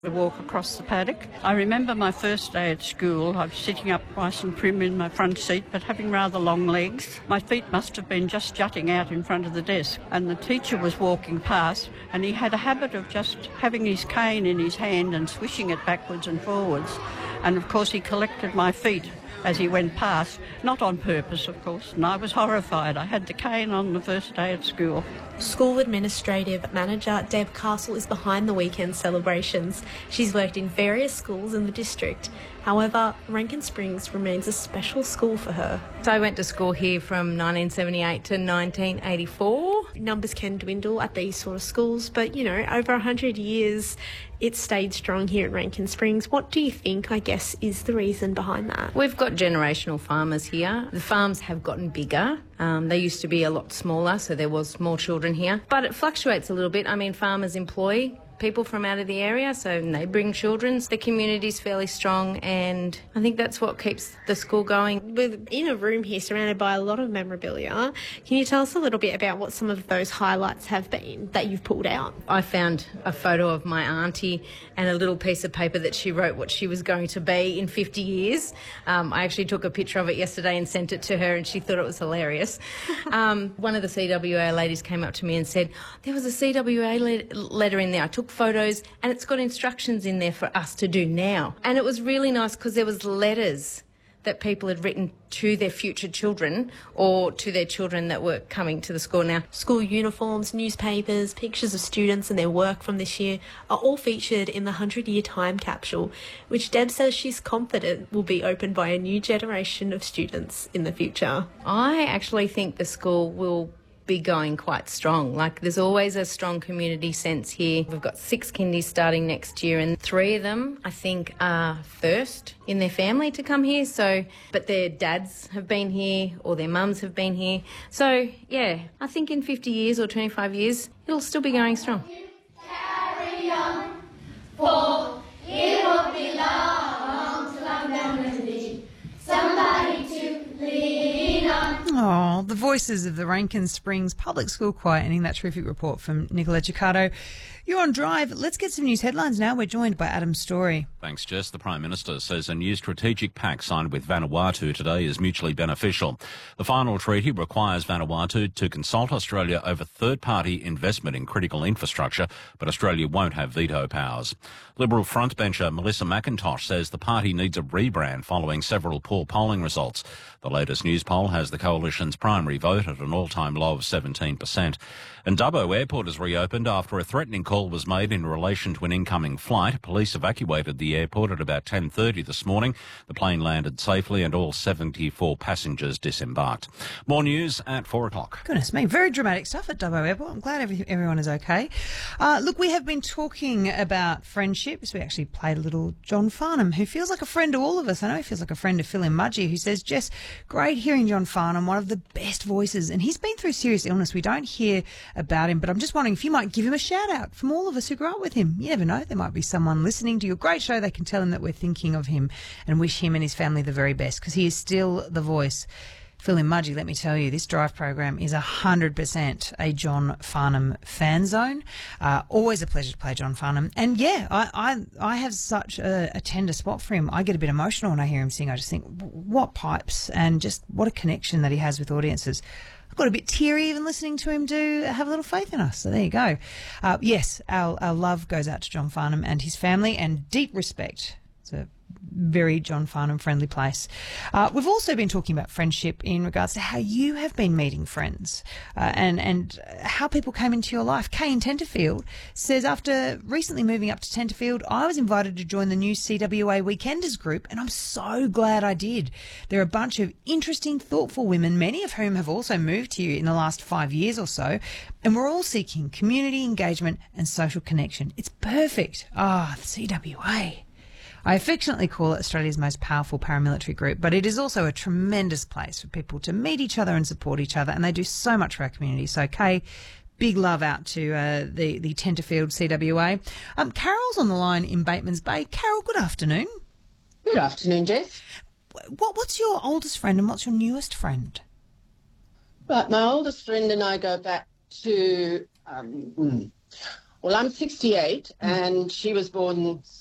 to walk across the paddock. I remember my first day at school. I was sitting up nice and prim in my front seat, but having rather long legs. My feet must have been just jutting out in front of the desk. And the teacher was walking past, and he had a habit of just having his cane in his hand and swishing it backwards and forwards. And, of course, he collected my feet as he went past, not on purpose, of course, and I was horrified. I had the cane on the first day at school. School Administrative Manager Deb Castle is behind the weekend celebrations. She's worked in various schools in the district. However, Rankin Springs remains a special school for her. So I went to school here from 1978 to 1984. Numbers can dwindle at these sort of schools, but, you know, over 100 years, it's stayed strong here at Rankin Springs. What do you think, I guess, is the reason behind that? We've got generational farmers here. The farms have gotten bigger. They used to be a lot smaller, so there was more children here. But it fluctuates a little bit. I mean, farmers employ people from out of the area, so they bring children. The community's fairly strong, and I think that's what keeps the school going. We're in a room here surrounded by a lot of memorabilia. Can you tell us a little bit about what some of those highlights have been that you've pulled out? I found a photo of my auntie and a little piece of paper that she wrote what she was going to be in 50 years. I actually took a picture of it yesterday and sent it to her, and she thought it was hilarious. One of the CWA ladies came up to me and said, there was a CWA letter in there. I took photos and it's got instructions in there for us to do now. And it was really nice because there was letters that people had written to their future children or to their children that were coming to the school now. School uniforms, newspapers, pictures of students and their work from this year are all featured in the 100-year time capsule, which Deb says she's confident will be opened by a new generation of students in the future. I actually think the school will be going quite strong. Like, there's always a strong community sense here. We've got 6 kindies starting next year, and 3 of them, I think, are first in their family to come here. So, but their dads have been here or their mums have been here. So, yeah, I think in 50 years or 25 years, it'll still be going strong. Carry on, for it won't be long till I'm down with me. Somebody to lean on. Oh, the voices of the Rankin Springs Public School Choir ending that terrific report from Nicola Ciccardo. You're on Drive. Let's get some news headlines now. We're joined by Adam Story. Thanks, Jess. The Prime Minister says a new strategic pact signed with Vanuatu today is mutually beneficial. The final treaty requires Vanuatu to consult Australia over third-party investment in critical infrastructure, but Australia won't have veto powers. Liberal frontbencher Melissa McIntosh says the party needs a rebrand following several poor polling results. The latest news poll has the coalition's primary vote at an all-time low of 17%. And Dubbo Airport is reopened after a threatening call was made in relation to an incoming flight. Police evacuated the airport at about 10:30 this morning. The plane landed safely and all 74 passengers disembarked. More news at 4 o'clock. Goodness me, very dramatic stuff at Dubbo Airport. I'm glad everyone is okay. Look, we have been talking about friendships. We actually played a little John Farnham, who feels like a friend to all of us. I know he feels like a friend to Phil Mudgee, who says, Jess, great hearing John Farnham, one of the best voices. And he's been through serious illness. We don't hear about him, but I'm just wondering if you might give him a shout out from all of us who grew up with him. You never know, there might be someone listening to your great show. They can tell him that we're thinking of him and wish him and his family the very best, because he is still the voice. Phil Mudgee, let me tell you, this Drive program is 100% a John Farnham fan zone. Always a pleasure to play John Farnham. And yeah, I have such a tender spot for him. I get a bit emotional when I hear him sing. I just think, what pipes, and just what a connection that he has with audiences. I got a bit teary even listening to him do Have a Little Faith in Us. So there you go. Yes, our love goes out to John Farnham and his family, and deep respect. It's a very John Farnham friendly place. We've also been talking about friendship in regards to how you have been meeting friends and how people came into your life. Kay in Tenterfield says, after recently moving up to Tenterfield, I was invited to join the new CWA Weekenders group, and I'm so glad I did. They're a bunch of interesting, thoughtful women, many of whom have also moved here in the last 5 years or so, and we're all seeking community engagement and social connection. It's perfect. The CWA. I affectionately call it Australia's most powerful paramilitary group, but it is also a tremendous place for people to meet each other and support each other, and they do so much for our community. So, Kay, big love out to the Tenterfield CWA. Carol's on the line in Batemans Bay. Carol, good afternoon. Good afternoon, Jess. What's your oldest friend and what's your newest friend? Right, my oldest friend and I go back to Well, I'm 68 and she was born